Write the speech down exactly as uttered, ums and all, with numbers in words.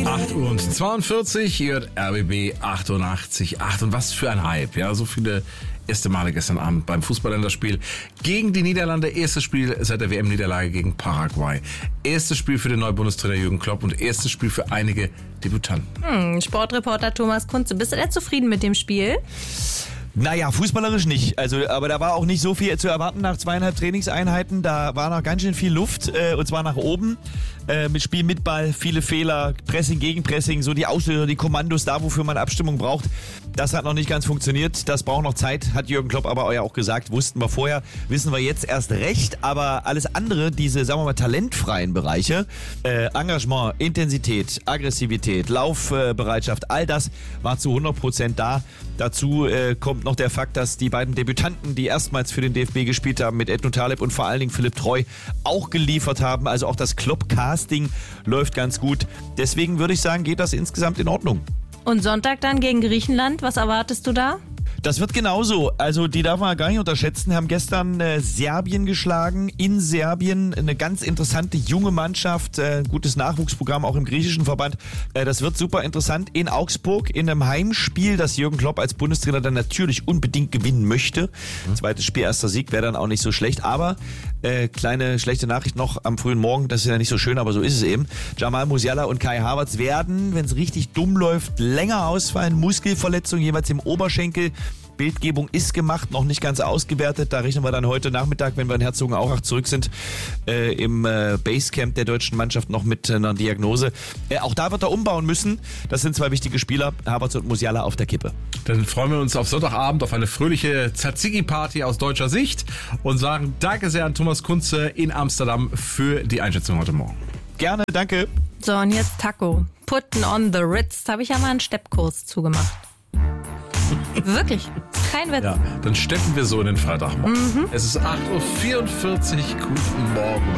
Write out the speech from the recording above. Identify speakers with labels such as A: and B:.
A: acht Uhr zweiundvierzig, ihr hört R B B achtundachtzig Komma acht. Und was für ein Hype, ja, so viele erste Male gestern Abend beim Fußballländerspiel gegen die Niederlande. Erstes Spiel seit der W M-Niederlage gegen Paraguay. Erstes Spiel für den neuen Bundestrainer Jürgen Klopp und erstes Spiel für einige Debütanten.
B: Hm, Sportreporter Thomas Kunze, bist du denn zufrieden mit dem Spiel?
C: Naja, fußballerisch nicht. Also, aber da war auch nicht so viel zu erwarten nach zweieinhalb Trainingseinheiten. Da war noch ganz schön viel Luft, äh, und zwar nach oben. Äh, mit Spiel mit Ball, viele Fehler, Pressing, Gegenpressing, so die Auslöser, die Kommandos da, wofür man Abstimmung braucht. Das hat noch nicht ganz funktioniert. Das braucht noch Zeit, hat Jürgen Klopp aber ja auch gesagt. Wussten wir vorher, wissen wir jetzt erst recht. Aber alles andere, diese, sagen wir mal, talentfreien Bereiche, äh, Engagement, Intensität, Aggressivität, Laufbereitschaft, all das war zu hundert Prozent da. Dazu äh, kommt noch der Fakt, dass die beiden Debütanten, die erstmals für den D F B gespielt haben, mit Edno Taleb und vor allen Dingen Philipp Treu, auch geliefert haben. Also auch das Klopp-Casting läuft ganz gut. Deswegen würde ich sagen, geht das insgesamt in Ordnung.
B: Und Sonntag dann gegen Griechenland, was erwartest du da?
C: Das wird genauso. Also die darf man gar nicht unterschätzen. Haben gestern äh, Serbien geschlagen. In Serbien eine ganz interessante junge Mannschaft. Äh, gutes Nachwuchsprogramm auch im griechischen Verband. Äh, das wird super interessant. In Augsburg in einem Heimspiel, das Jürgen Klopp als Bundestrainer dann natürlich unbedingt gewinnen möchte. Mhm. Zweites Spiel, erster Sieg wäre dann auch nicht so schlecht. Aber äh, kleine schlechte Nachricht noch am frühen Morgen. Das ist ja nicht so schön, aber so ist es eben. Jamal Musiala und Kai Havertz werden, wenn es richtig dumm läuft, länger ausfallen. Muskelverletzung jeweils im Oberschenkel. Bildgebung ist gemacht, noch nicht ganz ausgewertet. Da rechnen wir dann heute Nachmittag, wenn wir in Herzogenaurach zurück sind, äh, im äh, Basecamp der deutschen Mannschaft noch mit äh, einer Diagnose. Äh, auch da wird er umbauen müssen. Das sind zwei wichtige Spieler, Havertz und Musiala auf der Kippe.
A: Dann freuen wir uns auf Sonntagabend auf eine fröhliche Tzatziki-Party aus deutscher Sicht und sagen Danke sehr an Thomas Kunze in Amsterdam für die Einschätzung heute Morgen.
C: Gerne, danke.
B: So, und jetzt Taco. Putting on the Ritz. Da habe ich ja mal einen Steppkurs zugemacht. Wirklich, kein Witz.
A: Ja, dann steppen wir so in den Freitagmorgen. Mhm. Es ist acht Uhr vierundvierzig. Guten Morgen.